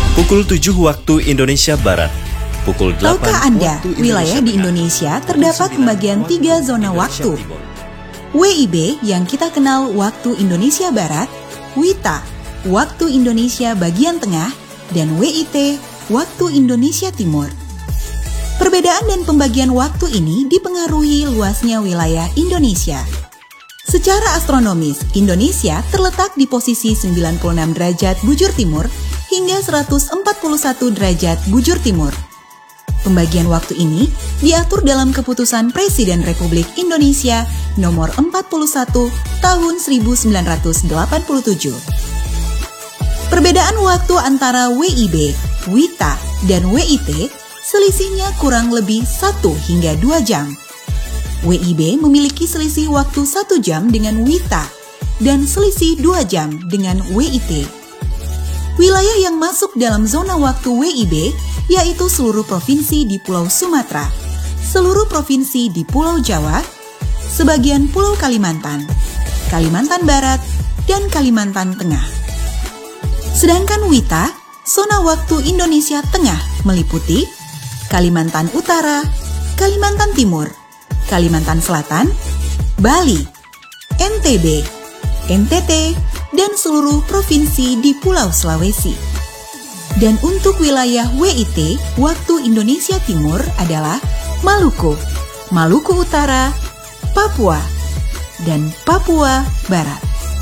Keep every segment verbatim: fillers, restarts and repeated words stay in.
Pukul tujuh waktu Indonesia Barat, pukul delapan Tahukah Anda, waktu wilayah di Tengah, Indonesia terdapat pembagian tiga zona waktu. W I B yang kita kenal waktu Indonesia Barat, W I T A waktu Indonesia bagian tengah, dan W I T waktu Indonesia Timur. Perbedaan dan pembagian waktu ini dipengaruhi luasnya wilayah Indonesia. Secara astronomis, Indonesia terletak di posisi sembilan puluh enam derajat bujur timur hingga seratus empat puluh satu derajat bujur timur. Pembagian waktu ini diatur dalam Keputusan Presiden Republik Indonesia Nomor empat puluh satu Tahun seribu sembilan ratus delapan puluh tujuh. Perbedaan waktu antara W I B, W I T A, dan W I T selisihnya kurang lebih satu hingga dua jam. W I B memiliki selisih waktu satu jam dengan W I T A dan selisih dua jam dengan W I T. Wilayah yang masuk dalam zona waktu W I B yaitu seluruh provinsi di Pulau Sumatera, seluruh provinsi di Pulau Jawa, sebagian Pulau Kalimantan, Kalimantan Barat, dan Kalimantan Tengah. Sedangkan W I T A, zona waktu Indonesia Tengah meliputi Kalimantan Utara, Kalimantan Timur, Kalimantan Selatan, Bali, N T B, N T T, dan seluruh provinsi di Pulau Sulawesi. Dan untuk wilayah W I T, waktu Indonesia Timur adalah Maluku, Maluku Utara, Papua, dan Papua Barat.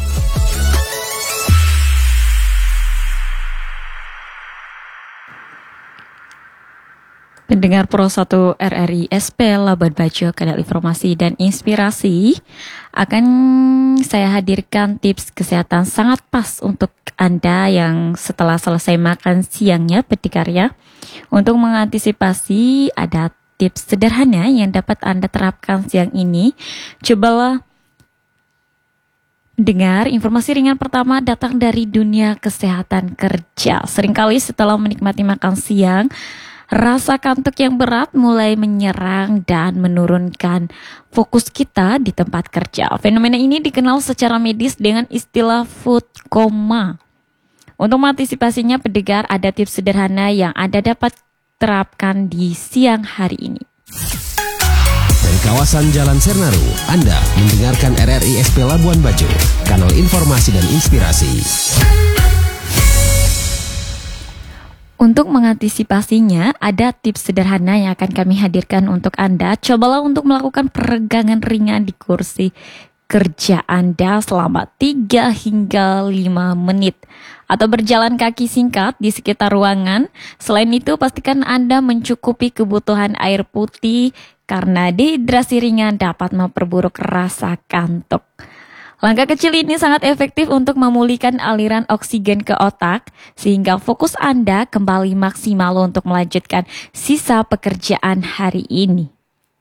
Pendengar Pro satu R R I S P Labuan Bajo, kanal informasi dan inspirasi, akan saya hadirkan tips kesehatan sangat pas untuk Anda yang setelah selesai makan siangnya, pendengar. Untuk mengantisipasi, ada tips sederhana yang dapat Anda terapkan siang ini. Cobalah dengar, informasi ringan pertama datang dari dunia kesehatan kerja. Seringkali setelah menikmati makan siang, rasa kantuk yang berat mulai menyerang dan menurunkan fokus kita di tempat kerja. Fenomena ini dikenal secara medis dengan istilah food coma. Untuk mengantisipasinya, pendengar, ada tips sederhana yang Anda dapat terapkan di siang hari ini. Dari kawasan Jalan Sernaru, Anda mendengarkan R R I S P Labuan Bajo, kanal informasi dan inspirasi. Untuk mengantisipasinya, ada tips sederhana yang akan kami hadirkan untuk Anda. Cobalah untuk melakukan peregangan ringan di kursi kerja Anda selama tiga hingga lima menit. Atau berjalan kaki singkat di sekitar ruangan. Selain itu, pastikan Anda mencukupi kebutuhan air putih karena dehidrasi ringan dapat memperburuk rasa kantuk. Langkah kecil ini sangat efektif untuk memulihkan aliran oksigen ke otak, sehingga fokus Anda kembali maksimal untuk melanjutkan sisa pekerjaan hari ini.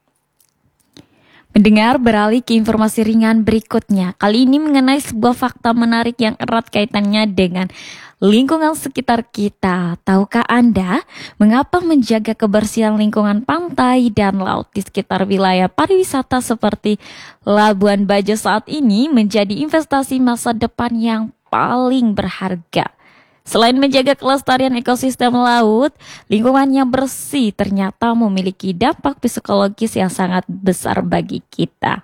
Mendengar, beralih ke informasi ringan berikutnya. Kali ini mengenai sebuah fakta menarik yang erat kaitannya dengan lingkungan sekitar kita. Tahukah Anda mengapa menjaga kebersihan lingkungan pantai dan laut di sekitar wilayah pariwisata seperti Labuan Bajo saat ini menjadi investasi masa depan yang paling berharga? Selain menjaga kelestarian ekosistem laut, lingkungan yang bersih ternyata memiliki dampak psikologis yang sangat besar bagi kita.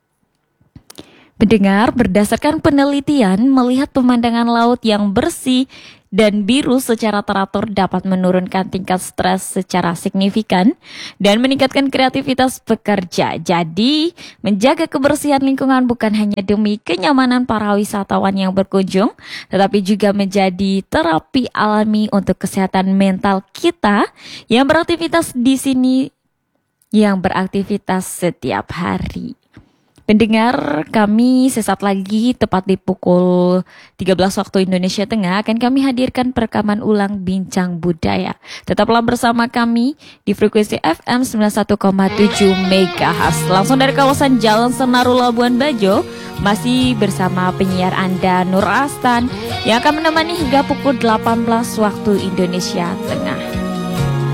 Pendengar, berdasarkan penelitian, melihat pemandangan laut yang bersih dan biru secara teratur dapat menurunkan tingkat stres secara signifikan dan meningkatkan kreativitas pekerja. Jadi, menjaga kebersihan lingkungan bukan hanya demi kenyamanan para wisatawan yang berkunjung, tetapi juga menjadi terapi alami untuk kesehatan mental kita yang beraktivitas di sini, yang beraktivitas setiap hari. Pendengar, kami sesaat lagi tepat di pukul tiga belas waktu Indonesia Tengah akan kami hadirkan perekaman ulang Bincang Budaya. Tetaplah bersama kami di frekuensi F M sembilan puluh satu koma tujuh megahertz. Langsung dari kawasan Jalan Senaru Labuan Bajo, masih bersama penyiar Anda Nur Astan yang akan menemani hingga pukul delapan belas waktu Indonesia Tengah.